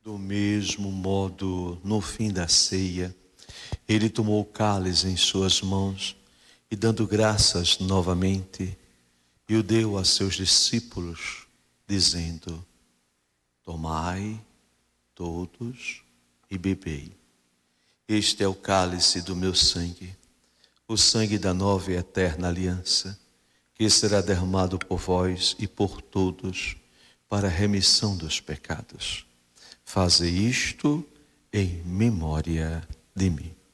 Do mesmo modo, no fim da ceia, ele tomou o cálice em suas mãos e, dando graças novamente, e o deu a seus discípulos, dizendo: tomai todos e bebei. Este é o cálice do meu sangue, o sangue da nova e eterna aliança, que será derramado por vós e por todos para a remissão dos pecados. Faze isto em memória de mim.